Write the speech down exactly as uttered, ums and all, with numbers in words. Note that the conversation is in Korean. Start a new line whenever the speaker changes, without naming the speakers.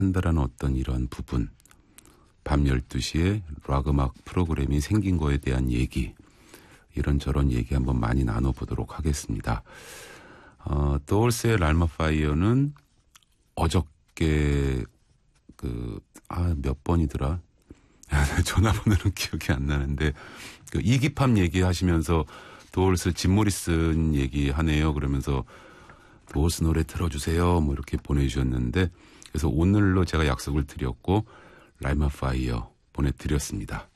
한다라는 어떤 이런 부분, 밤 열두 시에 락 음악 프로그램이 생긴 거에 대한 얘기, 이런저런 얘기 한번 많이 나눠보도록 하겠습니다. 어, 도올스의 랄마 파이어는 어저께 그, 아, 몇 번이더라? 전화번호는 기억이 안 나는데, 그 이기팝 얘기하시면서 도올스 짐 모리슨 얘기하네요. 그러면서 도올스 노래 들어주세요. 뭐 이렇게 보내주셨는데, 그래서 오늘로 제가 약속을 드렸고, 랄마 파이어 보내드렸습니다.